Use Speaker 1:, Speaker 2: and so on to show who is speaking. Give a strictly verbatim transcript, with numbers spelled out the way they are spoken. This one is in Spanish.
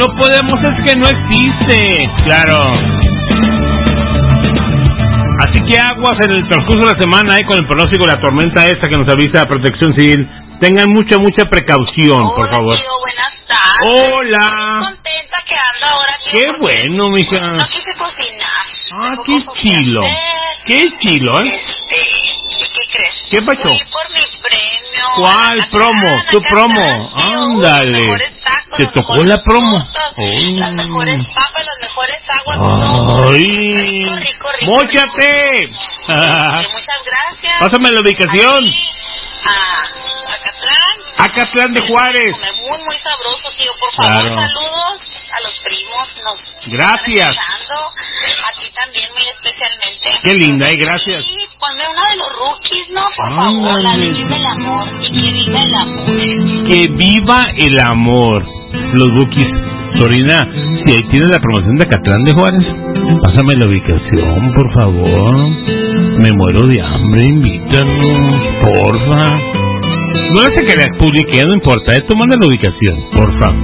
Speaker 1: no podemos es que no existe. Claro. Así que aguas en el transcurso de la semana, eh, con el pronóstico de la tormenta esta que nos avisa Protección Civil. Tengan mucha, mucha precaución,
Speaker 2: Hola,
Speaker 1: por favor.
Speaker 2: Tío, buenas tardes.
Speaker 1: Hola.
Speaker 2: Estoy contenta que ando ahora. Tío,
Speaker 1: Qué bueno, mija.
Speaker 2: No quise cocinar.
Speaker 1: Ah, qué chilo. Qué chilo, ¿eh?
Speaker 2: Este, ¿y qué crees?
Speaker 1: ¿Qué pasó?
Speaker 2: Fui por mi premio.
Speaker 1: ¿Cuál promo? ¿Tu promo? Ándale. ¿Te tocó la promo?
Speaker 2: Oh. Las mejores papas, las mejores aguas.
Speaker 1: ¡Ay!
Speaker 2: Rico, rico, rico.
Speaker 1: ¡Móchate!
Speaker 2: Muchas gracias.
Speaker 1: Pásame la ubicación.
Speaker 2: A Acatlán.
Speaker 1: Acatlán de Juárez.
Speaker 2: Muy, muy sabroso, tío. Por favor,
Speaker 1: Claro.
Speaker 2: saludos a los primos. Nos
Speaker 1: Gracias.
Speaker 2: están escuchando. A ti también, muy especialmente.
Speaker 1: Qué linda, ¿eh? Gracias.
Speaker 2: Sí, ponme uno de los rookies, ¿no? Por
Speaker 1: Ándale.
Speaker 2: favor, la de Viva el Amor. Y que viva el amor.
Speaker 1: Que viva el amor. Los Bookies. Sorina, si ahí tienes la promoción de Acatlán de Juárez, pásame la ubicación, por favor. Me muero de hambre, invítanos, porfa. No hace que la publique, no importa, esto manda la ubicación, porfa.